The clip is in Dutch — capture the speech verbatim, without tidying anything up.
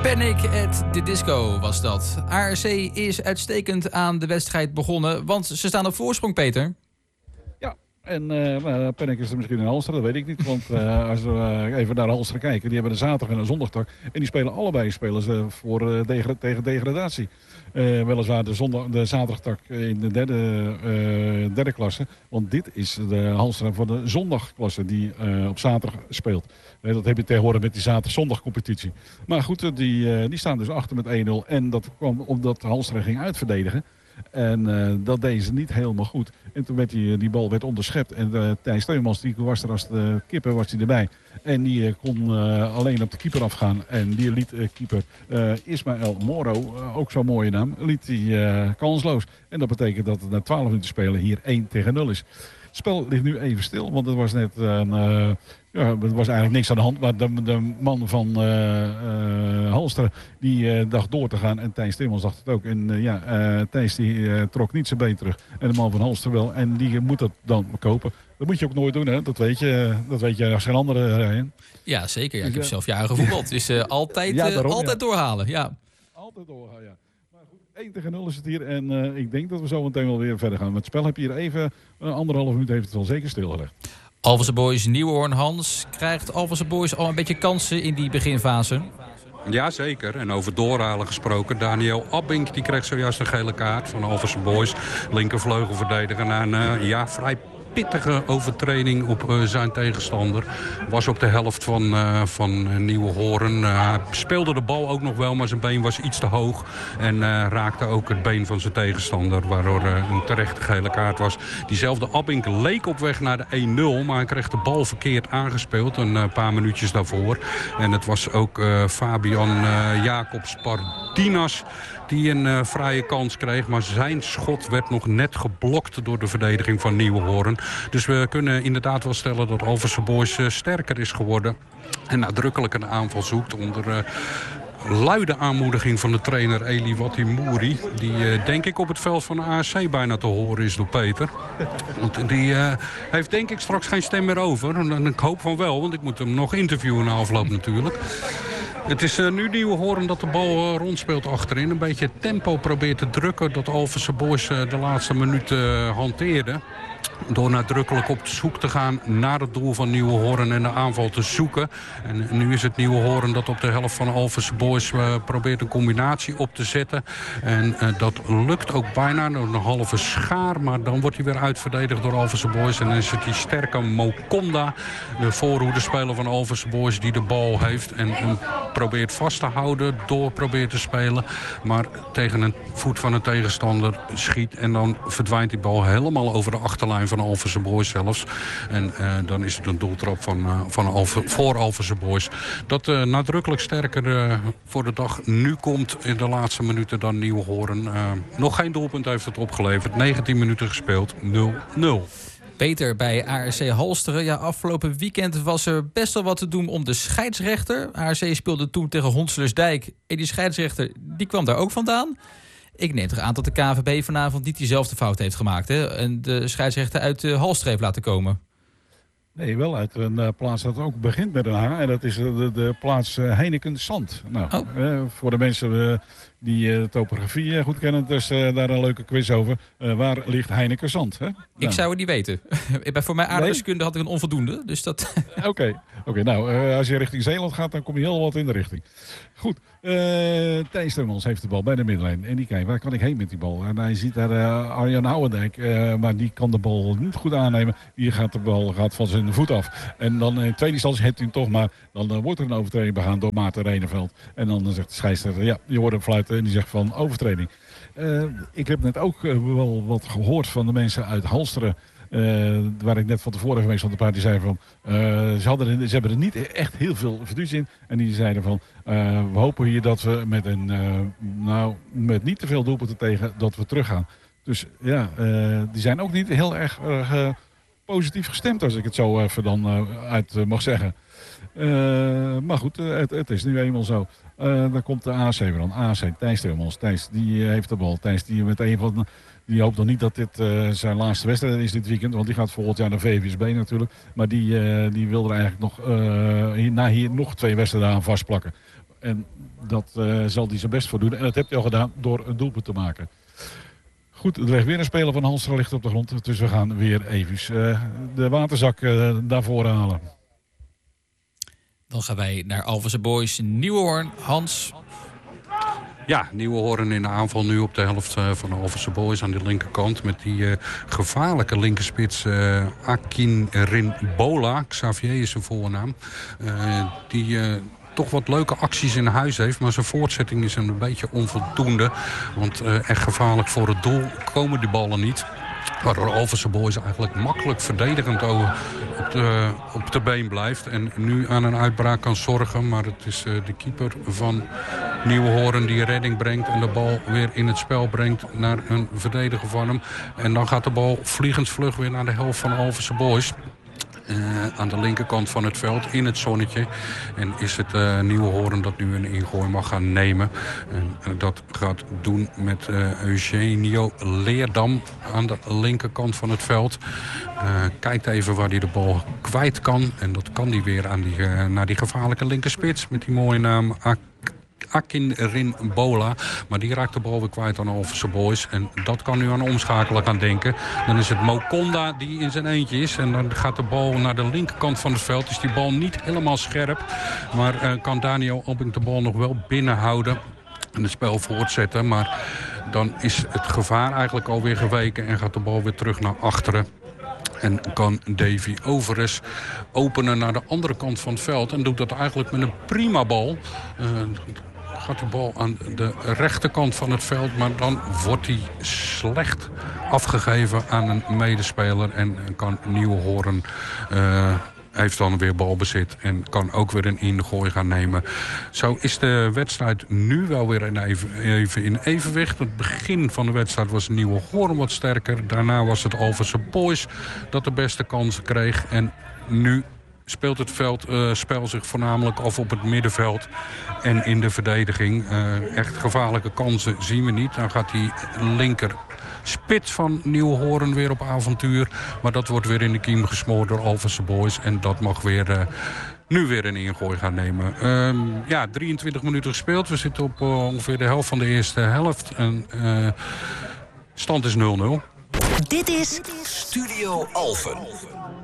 Panic at the Disco was dat. A R C is uitstekend aan de wedstrijd begonnen, want ze staan op voorsprong, Peter. Ja, en uh, Panic is er misschien in Halster, dat weet ik niet. Want uh, als we uh, even naar Halster kijken, die hebben een zaterdag en een zondagtak. En die spelen allebei spelen ze voor, uh, degra- tegen degradatie. Uh, weliswaar de, zondag, de zaterdagtak in de derde, uh, derde klasse. Want dit is de Halster voor de zondagklasse die uh, op zaterdag speelt. Uh, dat heb je tegenwoordig met die zaterdag-zondag competitie. Maar goed, die, uh, die staan dus achter met één nul. En dat kwam omdat Halster ging uitverdedigen. En uh, dat deden ze niet helemaal goed. En toen werd die, die bal werd onderschept. En uh, Thijs Steumans, die was er als de keeper, was hij erbij. En die uh, kon uh, alleen op de keeper afgaan. En die liet uh, keeper uh, Ismael Moro, uh, ook zo'n mooie naam, liet hij uh, kansloos. En dat betekent dat het na twaalf minuten spelen hier één tegen nul is. Het spel ligt nu even stil, want het was net een... Uh, ja, er was eigenlijk niks aan de hand. Maar de, de man van uh, uh, Halster die uh, dacht door te gaan. En Thijs Timmels dacht het ook. En uh, ja, uh, Thijs die uh, trok niet zijn been terug. En de man van Halster wel. En die moet dat dan kopen. Dat moet je ook nooit doen, hè? Dat weet je, dat weet je als geen andere rijden. Ja, zeker. Ja, ik heb zelf jaren gevoetbald. Dus uh, altijd, ja, daarom, uh, altijd ja. doorhalen. Ja. Altijd doorhalen, ja. Maar goed, één tegen nul is het hier. En uh, ik denk dat we zo meteen wel weer verder gaan. Met het spel heb je hier even uh, anderhalf minuut heeft het wel zeker stilgelegd. Alphense Boys, Nieuwenhoorn, Hans. Krijgt Alphense Boys al een beetje kansen in die beginfase? Ja, zeker. En over doorhalen gesproken. Daniel Abbink die kreeg zojuist een gele kaart van Alphense Boys. Linkervleugelverdediger na een uh, ja, vrij pittige overtreding op uh, zijn tegenstander. Was op de helft van, uh, van uh, Nieuwenhoorn. Uh, hij speelde de bal ook nog wel, maar zijn been was iets te hoog. En uh, raakte ook het been van zijn tegenstander, waardoor uh, een terechte gele kaart was. Diezelfde Abbink leek op weg naar de één nul, maar hij kreeg de bal verkeerd aangespeeld. Een uh, paar minuutjes daarvoor. En het was ook uh, Fabian uh, Jacobs Pardinas die een uh, vrije kans kreeg. Maar zijn schot werd nog net geblokt door de verdediging van Nieuwenhoorn. Dus we kunnen inderdaad wel stellen dat Alphense Boys uh, sterker is geworden. En nadrukkelijk een aanval zoekt onder... Uh, luide aanmoediging van de trainer Eli Watimouri. Die uh, denk ik op het veld van de A R C bijna te horen is door Peter. Want die uh, heeft denk ik straks geen stem meer over. En ik hoop van wel, want ik moet hem nog interviewen na afloop natuurlijk. Het is uh, nu Nieuwenhoorn dat de bal uh, rondspeelt achterin. Een beetje tempo probeert te drukken dat Alphense Boys uh, de laatste minuut uh, hanteerde. Door nadrukkelijk op zoek te gaan naar het doel van Nieuwenhoorn en de aanval te zoeken. En nu is het Nieuwenhoorn dat op de helft van Alphense Boys uh, probeert een combinatie op te zetten. En uh, dat lukt ook bijna door een halve schaar. Maar dan wordt hij weer uitverdedigd door Alphense Boys. En dan is het die sterke Mokonda, de voorhoederspeler van Alphense Boys, die de bal heeft. En hem probeert vast te houden, door probeert te spelen. Maar tegen een voet van een tegenstander schiet. En dan verdwijnt die bal helemaal over de achterlijn van Alphense Boys zelfs. En uh, dan is het een doeltrap van, uh, van Alphe, voor Alphense Boys. Dat uh, nadrukkelijk sterker uh, voor de dag nu komt in de laatste minuten dan Nieuwenhoorn. Uh, nog geen doelpunt heeft het opgeleverd. negentien minuten gespeeld, nul nul. Peter, bij A R C Halsteren. Ja, afgelopen weekend was er best wel wat te doen om de scheidsrechter. A R C speelde toen tegen Honselersdijk. En die scheidsrechter die kwam daar ook vandaan. Ik neem toch aan dat de K N V B vanavond niet diezelfde fout heeft gemaakt. Hè? En de scheidsrechter uit de Halster heeft laten komen. Nee, wel uit een uh, plaats dat ook begint met een H. En dat is de, de plaats uh, Heineken-Zand. Nou, oh. uh, voor de mensen uh, die uh, de topografie uh, goed kennen, dus uh, daar een leuke quiz over. Uh, waar ligt Heineken-Zand? Nou. Ik zou het niet weten. Voor mijn aardrijkskunde had ik een onvoldoende. Dus dat... Oké, okay. okay, nou, uh, als je richting Zeeland gaat, dan kom je heel wat in de richting. Goed, uh, Thijs Steumans heeft de bal bij de middenlijn. En die kijkt, waar kan ik heen met die bal? En hij ziet daar uh, Arjan Houwendijk, uh, maar die kan de bal niet goed aannemen. Die gaat de bal gaat van zijn voet af. En dan in tweede instantie heeft hij hem toch maar. Dan uh, wordt er een overtreding begaan door Maarten Reeneveld. En dan uh, zegt de scheidsrechter, ja, je hoort hem fluiten en die zegt van overtreding. Uh, ik heb net ook uh, wel wat gehoord van de mensen uit Halsteren. Uh, waar ik net van tevoren geweest van de partij die zeiden van uh, ze, hadden er, ze hebben er niet echt heel veel verduurd in. En die zeiden van uh, we hopen hier dat we met een uh, nou met niet te veel doelpunten tegen dat we teruggaan. Dus ja, uh, die zijn ook niet heel erg uh, positief gestemd, als ik het zo even dan uh, uit uh, mag zeggen. Uh, maar goed, uh, het, het is nu eenmaal zo. Uh, dan komt de A C weer aan. A C, Thijs Steumans. Thijs, die uh, heeft de bal. Thijs, die met een van... Die hoopt nog niet dat dit uh, zijn laatste wedstrijd is dit weekend. Want die gaat volgend jaar naar V V S B natuurlijk. Maar die, uh, die wil er eigenlijk nog, uh, hier, na hier nog twee wedstrijden aan vastplakken. En dat uh, zal hij zijn best voor doen. En dat heeft hij al gedaan door een doelpunt te maken. Goed, er ligt weer een speler van Halstra ligt op de grond. Dus we gaan weer even uh, de waterzak uh, daarvoor halen. Dan gaan wij naar Alphense Boys Nieuwenhoorn. Hans. Ja, Nieuwenhoorn in de aanval nu op de helft uh, van de Alphense Boys aan de linkerkant. Met die uh, gevaarlijke linkerspits uh, Akinrinbola. Xavier is zijn volle naam. Uh, die... Uh, toch wat leuke acties in huis heeft. Maar zijn voortzetting is een beetje onvoldoende. Want uh, echt gevaarlijk voor het doel komen die ballen niet. Waardoor Alphense Boys eigenlijk makkelijk verdedigend over op de, op de been blijft. En nu aan een uitbraak kan zorgen. Maar het is uh, de keeper van Nieuwenhoorn die redding brengt. En de bal weer in het spel brengt naar een verdediger van hem. En dan gaat de bal vliegensvlug weer naar de helft van Alphense Boys. Uh, aan de linkerkant van het veld in het zonnetje. En is het uh, Nieuwenhoorn dat nu een ingooi mag gaan nemen. En uh, dat gaat doen met uh, Eugenio Leerdam aan de linkerkant van het veld. Uh, kijkt even waar hij de bal kwijt kan. En dat kan hij weer aan die, uh, naar die gevaarlijke linkerspits met die mooie naam Ak Akinrinbola. Maar die raakt de bal weer kwijt aan Alphense Boys. En dat kan nu aan omschakelen gaan denken. Dan is het Mokonda die in zijn eentje is. En dan gaat de bal naar de linkerkant van het veld. Is die bal niet helemaal scherp. Maar uh, kan Daniel Abbink de bal nog wel binnenhouden. En het spel voortzetten. Maar dan is het gevaar eigenlijk alweer geweken. En gaat de bal weer terug naar achteren. En kan Davy Overes openen naar de andere kant van het veld. En doet dat eigenlijk met een prima bal. Uh, gaat de bal aan de rechterkant van het veld. Maar dan wordt hij slecht afgegeven aan een medespeler. En kan Nieuwenhoorn... Uh, heeft dan weer balbezit en kan ook weer een ingooi gaan nemen. Zo is de wedstrijd nu wel weer in even, even in evenwicht. Het begin van de wedstrijd was Nieuwenhoorn wat sterker. Daarna was het Alphense Boys dat de beste kansen kreeg. En nu speelt het veld, uh, spel zich voornamelijk af op het middenveld en in de verdediging. Uh, echt gevaarlijke kansen zien we niet. Dan gaat die linker spits van Nieuwenhoorn weer op avontuur. Maar dat wordt weer in de kiem gesmoord door Alphense Boys. En dat mag weer uh, nu weer een ingooi gaan nemen. Um, ja, drieëntwintig minuten gespeeld. We zitten op uh, ongeveer de helft van de eerste helft. En uh, stand is nul nul. Dit is Studio Alphen.